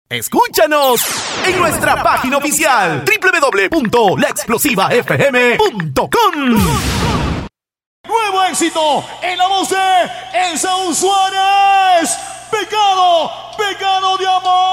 Escúchanos en nuestra página oficial www.laexplosivafm.com. Nuevo éxito en la voz de Elsa Usuara.